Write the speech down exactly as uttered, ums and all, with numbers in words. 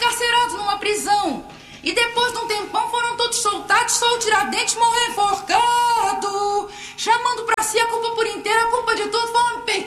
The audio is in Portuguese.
encarcerados numa prisão. E depois de um tempão foram todos soltados, só o Tiradentes morreu enforcado. Chamando pra si a culpa por inteira, a culpa de tudo foi uma